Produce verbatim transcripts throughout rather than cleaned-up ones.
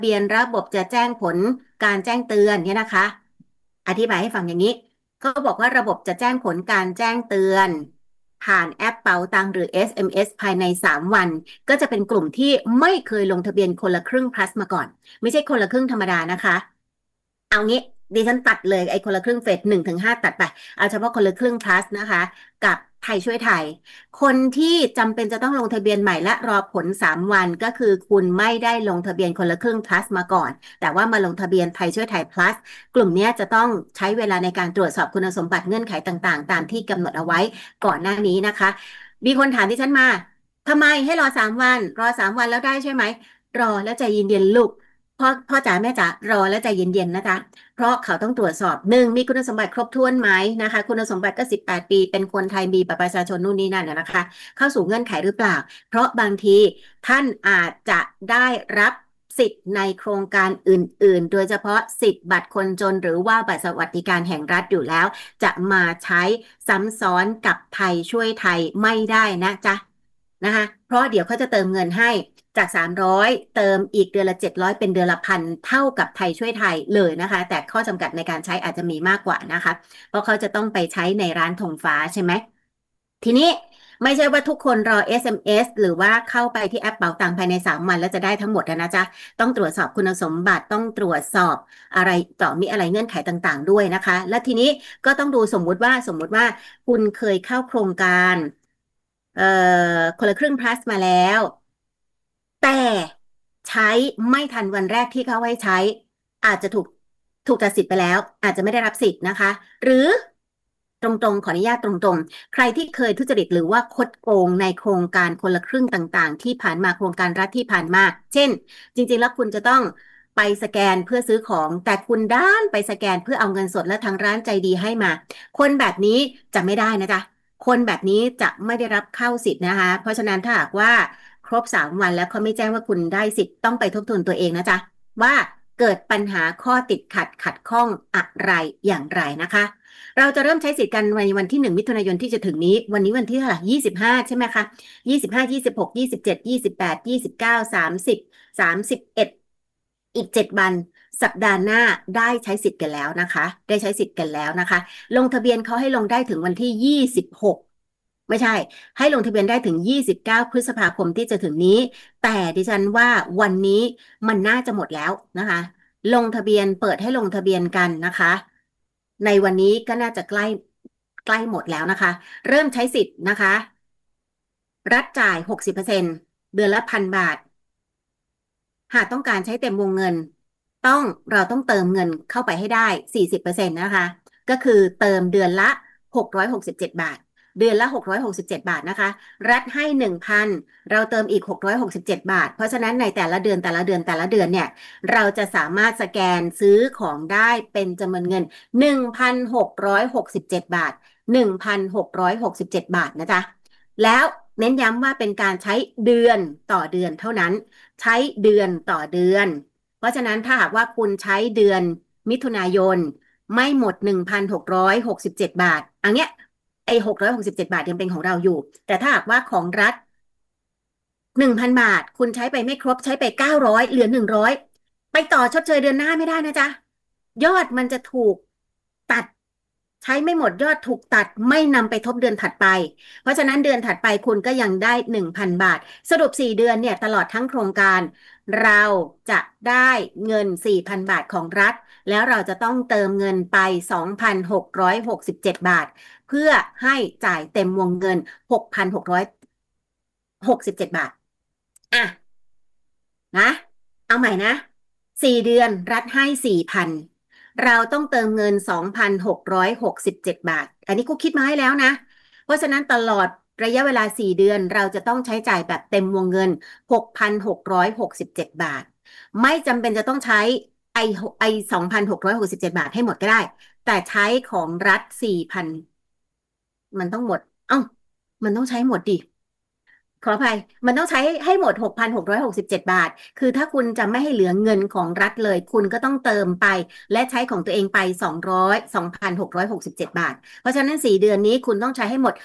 เบียนระบบจะแจ้งผลการแจ้งเตือนเนี่ยนะคะอธิบายให้ฟังอย่างนี้เขาบอกว่าระบบจะแจ้งผลการแจ้งเตือนผ่านแอปเป๋าตังหรือ เอส เอ็ม เอส ภายในสามวันก็จะเป็นกลุ่มที่ไม่เคยลงทะเบียนคนละครึ่ง plus มาก่อนไม่ใช่คนละครึ่งธรรมดานะคะเอางี้ดิฉันตัดเลยไอ้คนละครึ่งเฟสหนึ่งถึงห้าตัดไปเอาเฉพาะคนละครึ่ง plus นะคะกับไทยช่วยไทยคนที่จำเป็นจะต้องลงทะเบียนใหม่และรอผลสามวันก็คือคุณไม่ได้ลงทะเบียนคนละครึ่ง plus มาก่อนแต่ว่ามาลงทะเบียนไทยช่วยไทย plus กลุ่มนี้จะต้องใช้เวลาในการตรวจสอบคุณสมบัติเงื่อนไขต่างๆตามที่กำหนดเอาไว้ก่อนหน้านี้นะคะมีคนถามที่ฉันมาทำไมให้รอสามวันรอสามวันแล้วได้ใช่ไหมรอแล้วใจเย็นๆลูกพ่อพ่อจ๋าแม่จ๋ารอแล้วใจเย็นๆนะจ๊ะเพราะเขาต้องตรวจสอบหนึ่งมีคุณสมบัติครบถ้วนไหมนะคะคุณสมบัติก็สิบแปดปีเป็นคนไทยมีบัตรประชาชนนู่นนี่นั่นนะนะคะเข้าสู่เงื่อนไขหรือเปล่าเพราะบางทีท่านอาจจะได้รับสิทธิ์ในโครงการอื่นๆโดยเฉพาะสิทธิ์บัตรคนจนหรือว่าบัตรสวัสดิการแห่งรัฐอยู่แล้วจะมาใช้ซ้ำซ้อนกับไทยช่วยไทยไม่ได้นะจ๊ะนะคะเพราะเดี๋ยวเขาจะเติมเงินให้จากสามร้อยเติมอีกเดือนละเจ็ดร้อยเป็นเดือนละพันเท่ากับไทยช่วยไทยเลยนะคะแต่ข้อจำกัดในการใช้อาจจะมีมากกว่านะคะเพราะเขาจะต้องไปใช้ในร้านธงฟ้าใช่ไหมทีนี้ไม่ใช่ว่าทุกคนรอ เอส เอ็ม เอส หรือว่าเข้าไปที่แอปเป๋าตังภายในสามวันแล้วจะได้ทั้งหมดนะจ๊ะต้องตรวจสอบคุณสมบัติต้องตรวจสอบอะไรต่อมีอะไรเงื่อนไขต่างๆด้วยนะคะและทีนี้ก็ต้องดูสมมุติว่าสมมุติว่าคุณเคยเข้าโครงการเอ่อคนละครึ่ง plus มาแล้วแต่ใช้ไม่ทันวันแรกที่เขาให้ใช้อาจจะถูกถูกตัดสิทธิ์ไปแล้วอาจจะไม่ได้รับสิทธิ์นะคะหรือตรงๆขออนุญาตตรงๆใครที่เคยทุจริตหรือว่าคดโกงในโครงการคนละครึ่งต่างๆที่ผ่านมาโครงการรัฐที่ผ่านมาเช่นจริงๆแล้วคุณจะต้องไปสแกนเพื่อซื้อของแต่คุณด้านไปสแกนเพื่อเอาเงินสดและทางร้านใจดีให้มาคนแบบนี้จะไม่ได้นะจ๊ะคนแบบนี้จะไม่ได้รับเข้าสิทธิ์นะคะเพราะฉะนั้นถ้าหากว่าครบสามวันแล้วเขาไม่แจ้งว่าคุณได้สิทธิ์ต้องไปทบทวนตัวเองนะจ๊ะว่าเกิดปัญหาข้อติดขัดขัดข้องอะไรอย่างไรนะคะเราจะเริ่มใช้สิทธิ์กันในวันที่หนึ่งมิถุนายนที่จะถึงนี้วันนี้วันที่เท่าไหร่ยี่สิบห้าใช่ไหมคะยี่สิบห้ายี่สิบหกยี่สิบเจ็ดยี่สิบแปดยี่สิบเก้าสามสิบสามสิบเอ็ดอีกเจ็ดวันสัปดาห์หน้าได้ใช้สิทธิ์กันแล้วนะคะได้ใช้สิทธิ์กันแล้วนะคะลงทะเบียนเขาให้ลงได้ถึงวันที่ยี่สิบหกไม่ใช่ให้ลงทะเบียนได้ถึงยี่สิบเก้าพฤษภาคมที่จะถึงนี้แต่ดิฉันว่าวันนี้มันน่าจะหมดแล้วนะคะลงทะเบียนเปิดให้ลงทะเบียนกันนะคะในวันนี้ก็น่าจะใกล้ใกล้หมดแล้วนะคะเริ่มใช้สิทธิ์นะคะรัฐจ่ายหกสิบเปอร์เซ็นต์เดือนละพันบาท หากต้องการใช้เต็มวงเงินต้องเราต้องเติมเงินเข้าไปให้ได้สี่สิบเปอร์เซ็นต์นะคะก็คือเติมเดือนละหกร้อยหกสิบเจ็ดบาทเดือนละหกร้อยหกสิบเจ็ดบาทนะคะรัฐให้หนึ่งพันเราเติมอีกหกร้อยหกสิบเจ็ดบาทเพราะฉะนั้นในแต่ละเดือนแต่ละเดือนแต่ละเดือนเนี่ยเราจะสามารถสแกนซื้อของได้เป็นจำนวนเงินหนึ่งพันหกร้อยหกสิบเจ็ดบาทหนึ่งพันหกร้อยหกสิบเจ็ดบาทนะจ๊ะแล้วเน้นย้ำว่าเป็นการใช้เดือนต่อเดือนเท่านั้น ใช้เดือนต่อเดือน เพราะฉะนั้นถ้าหากว่าคุณใช้เดือนมิถุนายนไม่หมดหนึ่งพันหกร้อยหกสิบเจ็ดบาทอันเนี้ยไอ้หกร้อยหกสิบเจ็ดบาทยังเป็นของเราอยู่ แต่ถ้าหากว่าของรัฐหนึ่งพันบาทคุณใช้ไปไม่ครบใช้ไปเก้าร้อยเหลือหนึ่งร้อยไปต่อชดเชยเดือนหน้าไม่ได้นะจ๊ะยอดมันจะถูกตัดใช้ไม่หมดยอดถูกตัดไม่นำไปทบเดือนถัดไปเพราะฉะนั้นเดือนถัดไปคุณก็ยังได้หนึ่งพันบาทสรุปสี่เดือนเนี่ยตลอดทั้งโครงการเราจะได้เงินสี่พันบาทของรัฐแล้วเราจะต้องเติมเงินไปสองพันหกร้อยหกสิบเจ็ดบาทเพื่อให้จ่ายเต็มวงเงินหกพันหกร้อยหกสิบเจ็ดบาท อ่ะนะเอาใหม่นะสี่เดือนรัฐให้สี่พันเราต้องเติมเงินสองพันหกร้อยหกสิบเจ็ดบาทอันนี้กูคิดมาให้แล้วนะเพราะฉะนั้นตลอดระยะเวลาสี่เดือนเราจะต้องใช้จ่ายแบบเต็มวงเงินหกพันหกร้อยหกสิบเจ็ดบาทไม่จำเป็นจะต้องใช้ไอไอสองพันหกร้อยหกสิบเจ็ดบาทให้หมดก็ได้แต่ใช้ของรัฐสี่พันมันต้องหมดเอ้ามันต้องใช้หมดดิ ขออภัยมันต้องใช้ให้หมดหกพันหกร้อยหกสิบเจ็ดบาทคือถ้าคุณจะไม่ให้เหลือเงินของรัฐเลยคุณก็ต้องเติมไปและใช้ของตัวเองไปสองร้อย สองพันหกร้อยหกสิบเจ็ดบาทเพราะฉะนั้นสี่เดือนนี้คุณต้องใช้ให้หมด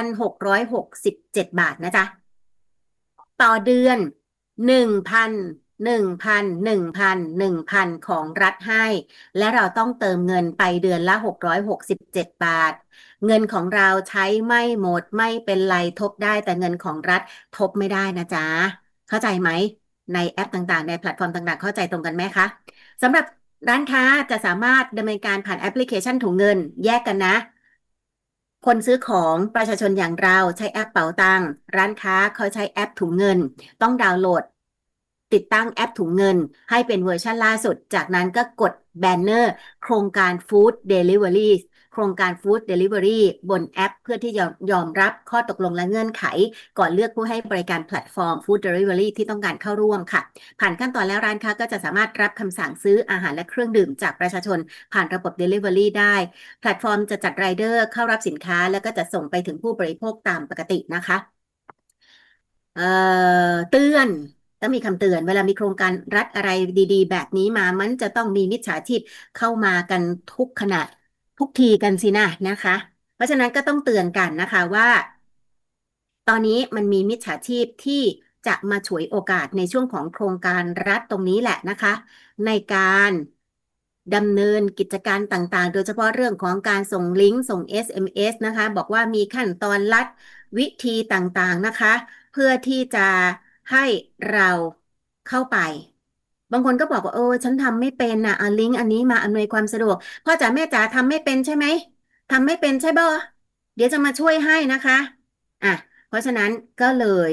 หกพันหกร้อยหกสิบเจ็ดบาทนะจ๊ะต่อเดือนหนึ่งพันหนึ่งพันหนึ่งพันหนึ่งพันของรัฐให้และเราต้องเติมเงินไปเดือนละหกร้อยหกสิบเจ็ดบาทเงินของเราใช้ไม่หมดไม่เป็นไรทบได้แต่เงินของรัฐทบไม่ได้นะจ๊ะเข้าใจไหมในแอปต่างๆในแพลตฟอร์มต่างๆเข้าใจตรงกันไหมคะสำหรับร้านค้าจะสามารถดำเนินการผ่านแอปพลิเคชันถุงเงินแยกกันนะ คนซื้อของประชาชนอย่างเราใช้แอปเป๋าตังค์ร้านค้าเขาใช้แอปถุงเงินต้องดาวน์โหลดติดตั้งแอปถุงเงินให้เป็นเวอร์ชันล่าสุดจากนั้นก็กดแบนเนอร์โครงการ Food Delivery โครงการ Food Delivery บนแอปเพื่อที่จะยอมรับข้อตกลงและเงื่อนไขก่อนเลือกผู้ให้บริการแพลตฟอร์ม Food Delivery ที่ต้องการเข้าร่วมค่ะผ่านขั้นตอนแล้วร้านค้าก็จะสามารถรับคำสั่งซื้ออาหารและเครื่องดื่มจากประชาชนผ่านระบบ Delivery ได้แพลตฟอร์มจะจัดไรเดอร์เข้ารับสินค้าแล้วก็จะส่งไปถึงผู้บริโภคตามปกตินะคะเอ่อเตือนต้องมีคำเตือนเวลามีโครงการรัฐอะไรดีๆแบบนี้มามันจะต้องมีมิจฉาชีพเข้ามากันทุกขณะทุกทีกันสินะนะคะเพราะฉะนั้นก็ต้องเตือนกันนะคะว่า ตอนนี้มันมีมิจฉาชีพที่จะมาฉวยโอกาสในช่วงของโครงการรัฐตรงนี้แหละนะคะในการดำเนินกิจการต่างๆ โดยเฉพาะเรื่องของการส่งลิงก์ส่ง เอส เอ็ม เอส นะคะบอกว่ามีขั้นตอนลัดวิธีต่างๆนะคะเพื่อที่จะให้เราเข้าไปบางคนก็บอกว่าโอ้ฉันทำไม่เป็นนะเอาลิงก์อันนี้มาอำนวยความสะดวกพ่อจ๋าแม่จ๋าทำไม่เป็นใช่ไหมทำไม่เป็นใช่บ่เดี๋ยวจะมาช่วยให้นะคะอ่ะ เพราะฉะนั้นก็เลย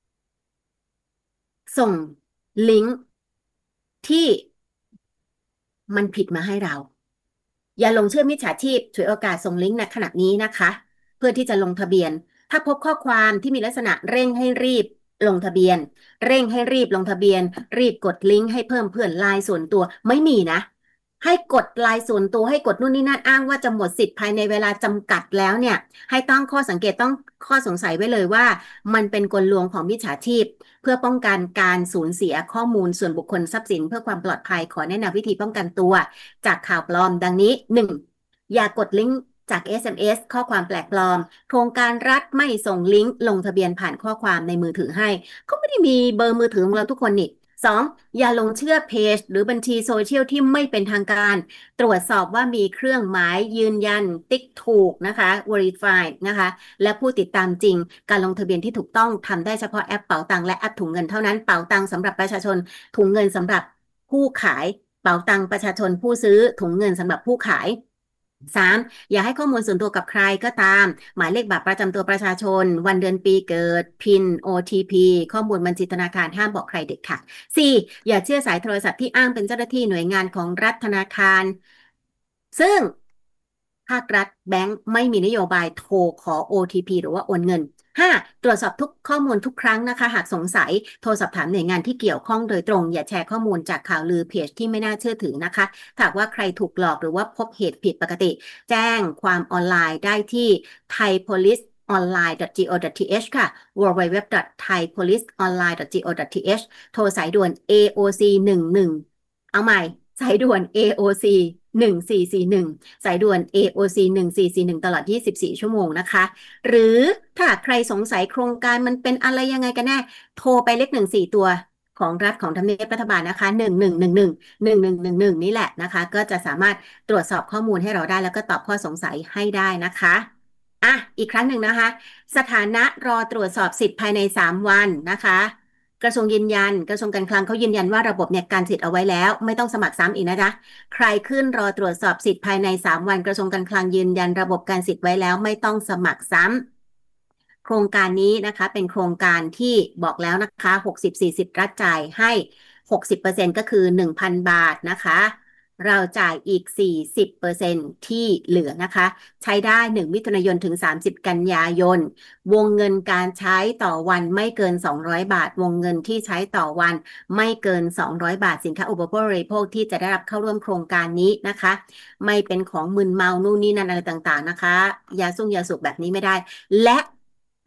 ส่งลิงก์ที่มันผิดมาให้เรา อย่าหลงเชื่อมิจฉาชีพฉวยโอกาสส่งลิงก์ในขณะนี้นะคะเพื่อที่จะลงทะเบียนถ้าพบข้อความที่มีลักษณะเร่งให้รีบลงทะเบียนเร่งให้รีบลงทะเบียนรีบกดลิงก์ให้เพิ่มเพื่อนไลน์ส่วนตัวไม่มีนะให้กดไลน์ส่วนตัวให้กดนู่นนี่นั่นอ้างว่าจะหมดสิทธิ์ภายในเวลาจำกัดแล้วเนี่ยให้ตั้งข้อสังเกตต้องข้อสงสัยไว้เลยว่ามันเป็นกลลวงของมิจฉาชีพเพื่อป้องกันการสูญเสียข้อมูลส่วนบุคคลทรัพย์สินเพื่อความปลอดภัยขอแนะนำวิธีป้องกันตัวจากข่าวปลอมดังนี้ หนึ่ง อย่ากดลิงก์จาก เอส เอ็ม เอส ข้อความแปลกปลอมโครงการรัฐไม่ส่งลิงก์ลงทะเบียนผ่านข้อความในมือถือให้ก็ไม่ได้มีเบอร์มือถือของเราทุกคนนี่สองอย่าลงเชื่อเพจหรือบัญชีโซเชียลที่ไม่เป็นทางการตรวจสอบว่ามีเครื่องหมายยืนยันติ๊กถูกนะคะ Verified นะคะและผู้ติดตามจริงการลงทะเบียนที่ถูกต้องทำได้เฉพาะแอปเป๋าตังและแอปถุงเงินเท่านั้นเป๋าตังสำหรับประชาชนถุงเงินสำหรับผู้ขายเป๋าตังประชาชนผู้ซื้อถุงเงินสำหรับผู้ขายสามอย่าให้ข้อมูลส่วนตัวกับใครก็ตามหมายเลขบัตรประจำตัวประชาชนวันเดือนปีเกิดพิน โอ ที พี ข้อมูลบัญชีธนาคารห้ามบอกใครเด็ดขาดสี่อย่าเชื่อสายโทรศัพท์ที่อ้างเป็นเจ้าหน้าที่หน่วยงานของรัฐธนาคารซึ่งภาครัฐแบงก์ไม่มีนโยบายโทรขอ โอ ที พี หรือว่าโอนเงินห้าตรวจสอบทุกข้อมูลทุกครั้งนะคะหากสงสัยโทรสอบถามหน่วยงานที่เกี่ยวข้องโดยตรงอย่าแชร์ข้อมูลจากข่าวลือเพจที่ไม่น่าเชื่อถือนะคะถ้าหากว่าใครถูกหลอกหรือว่าพบเหตุผิดปกติแจ้งความออนไลน์ได้ที่ thai police online dot go dot th ค่ะ ดับเบิลยู ดับเบิลยู ดับเบิลยู ดอท ไทย โพลิส ออนไลน์ ดอท go ดอท th โทรสายด่วน เอ โอ ซี หนึ่ง หนึ่งเอาใหม่สายด่วน เอ โอ ซี หนึ่ง สี่ สี่ หนึ่งสายด่วน เอ โอ ซี หนึ่ง สี่ สี่ หนึ่งตลอดยี่สิบสี่ชั่วโมงนะคะหรือถ้าใครสงสัยโครงการมันเป็นอะไรยังไงกันแน่โทรไปเลขหนึ่งสี่ตัวของรัฐของทำเนียบรัฐบาลนะคะหนึ่งหนึ่งหนึ่งหนึ่งหนึ่งหนึ่งหนึ่งหนึ่งนี่แหละนะคะก็จะสามารถตรวจสอบข้อมูลให้เราได้แล้วก็ตอบข้อสงสัยให้ได้นะคะอ่ะอีกครั้งหนึ่งนะคะสถานะรอตรวจสอบสิทธิ์ภายในสามวันนะคะกระทรวงยืนยันกระทรวงการคลังเขายืนยันว่าระบบเนี่ยการสิทธิ์เอาไว้แล้วไม่ต้องสมัครซ้ำอีกนะจ๊ะใครขึ้นรอตรวจสอบสิทธิ์ภายในสามวันกระทรวงการคลังยืนยันระบบการสิทธิ์ไว้แล้วไม่ต้องสมัครซ้ำโครงการนี้นะคะเป็นโครงการที่บอกแล้วนะคะหกสิบ สี่สิบรัฐจ่ายให้หกสิบเปอร์เซ็นต์ก็คือ หนึ่งพัน บาทนะคะเราจ่ายอีกสี่สิบเปอร์เซ็นต์ที่เหลือนะคะใช้ได้หนึ่งมิถุนายนถึงสามสิบกันยายนวงเงินการใช้ต่อวันไม่เกินสองร้อยบาทวงเงินที่ใช้ต่อวันไม่เกินสองร้อยบาทสินค้าอุปโภคบริโภคที่จะได้รับเข้าร่วมโครงการนี้นะคะไม่เป็นของมึนเมานู่นนี่นั่นอะไรต่างๆนะคะยาสุ่งยาสูบแบบนี้ไม่ได้และ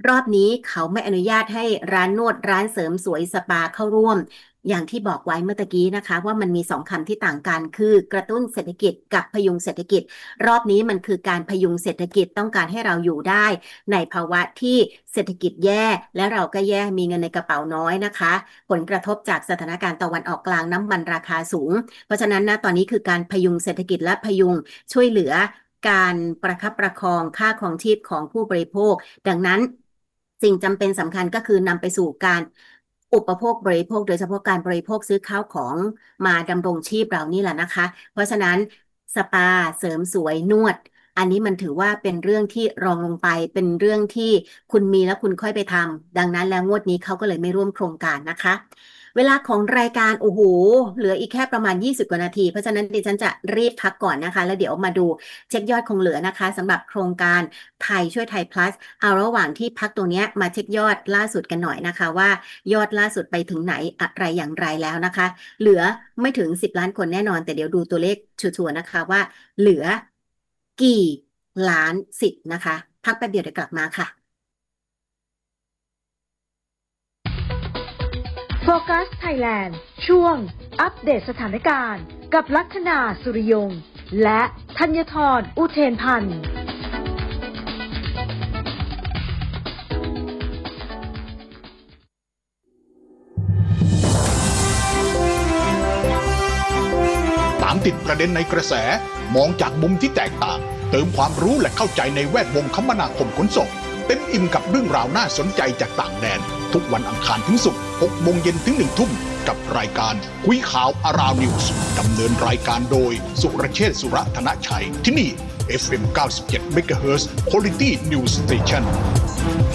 รอบนี้เขาไม่อนุญาตให้ร้านนวดร้านเสริมสวยสปาเข้าร่วมอย่างที่บอกไว้เมื่อตะกี้นะคะว่ามันมีสองคำที่ต่างกันคือกระตุ้นเศรษฐกิจกับพยุงเศรษฐกิจรอบนี้มันคือการพยุงเศรษฐกิจต้องการให้เราอยู่ได้ในภาวะที่เศรษฐกิจแย่และเราก็แย่มีเงินในกระเป๋าน้อยนะคะผลกระทบจากสถานการณ์ตะวันออกกลางน้ำมันราคาสูงเพราะฉะนั้นนะตอนนี้คือการพยุงเศรษฐกิจและพยุงช่วยเหลือการประคับประคองค่าครองชีพของผู้บริโภคดังนั้นสิ่งจำเป็นสำคัญก็คือนำไปสู่การอุปโภคบริโภคโดยเฉพาะการบริโภคซื้อข้าวของมาดำรงชีพเรานี่แหละนะคะเพราะฉะนั้นสปาเสริมสวยนวดอันนี้มันถือว่าเป็นเรื่องที่รองลงไปเป็นเรื่องที่คุณมีแล้วคุณค่อยไปทำดังนั้นแล้วงวดนี้เขาก็เลยไม่ร่วมโครงการนะคะเวลาของรายการโอ้โหเหลืออีกแค่ประมาณยี่สิบกว่านาทีเพราะฉะนั้นดิฉันจะรีบพักก่อนนะคะแล้วเดี๋ยวมาดูเช็คยอดคงเหลือนะคะสำหรับโครงการไทยช่วยไทย plus เอาระหว่างที่พักตรงนี้มาเช็คยอดล่าสุดกันหน่อยนะคะว่ายอดล่าสุดไปถึงไหนอะไรอย่างไรแล้วนะคะเหลือไม่ถึงสิบล้านคนแน่นอนแต่เดี๋ยวดูตัวเลขชัวร์ๆนะคะว่าเหลือกี่ล้านสิทธิ์นะคะพักแป๊บเดียวเดี๋ยวกลับมาค่ะโฟกัสไทยแลนด์ช่วงอัปเดตสถานการณ์กับลัคนาสุริยงและธัญธรอุเทนพันธ์ตามติดประเด็นในกระแสมองจากมุมที่แตกต่างเติมความรู้และเข้าใจในแวดวงคมนาคมขนส่งเต็มอิ่มกับเรื่องราวน่าสนใจจากต่างแดนทุกวันอังคารถึงศุกร์หกโมงเย็นถึงหนึ่งทุ่มกับรายการคุยข่าวอาราวนิวส์ดำเนินรายการโดยสุรเชษฐ์สุรธนชัยที่นี่ เอฟ เอ็ม เก้าสิบเจ็ด เมกะเฮิรตซ์ Quality News Station